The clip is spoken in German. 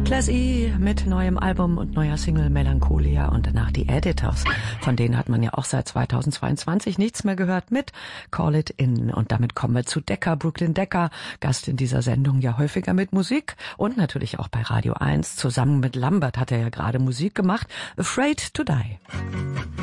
Class-E mit neuem Album und neuer Single Melancholia und danach die Editors. Von denen hat man ja auch seit 2022 nichts mehr gehört mit Call It In. Und damit kommen wir zu Decca, Brooklyn Decker, Gast in dieser Sendung ja häufiger mit Musik und natürlich auch bei Radio 1. Zusammen mit Lambert hat er ja gerade Musik gemacht, Afraid to Die.